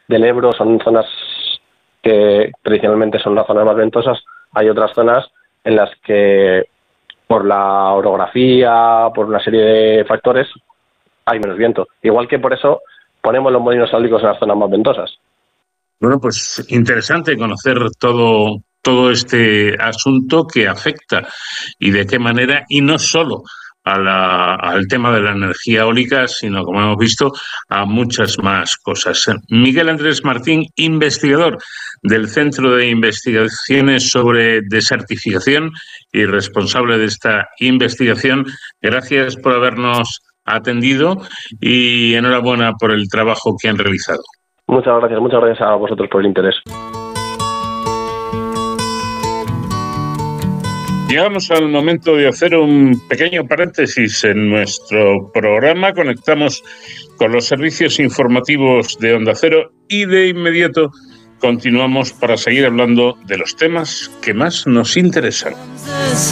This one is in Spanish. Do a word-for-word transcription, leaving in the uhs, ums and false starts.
del Ebro son zonas que tradicionalmente son las zonas más ventosas. Hay otras zonas en las que por la orografía, por una serie de factores, hay menos viento. Igual que por eso ponemos los molinos eólicos en las zonas más ventosas. Bueno, pues interesante conocer todo, todo este asunto que afecta y de qué manera, y no solo a la, al tema de la energía eólica, sino, como hemos visto, a muchas más cosas. Miguel Andrés Martín, investigador del Centro de Investigaciones sobre Desertificación y responsable de esta investigación, gracias por habernos atendido y enhorabuena por el trabajo que han realizado. Muchas gracias, muchas gracias a vosotros por el interés. Llegamos al momento de hacer un pequeño paréntesis en nuestro programa. Conectamos con los servicios informativos de Onda Cero y de inmediato continuamos para seguir hablando de los temas que más nos interesan.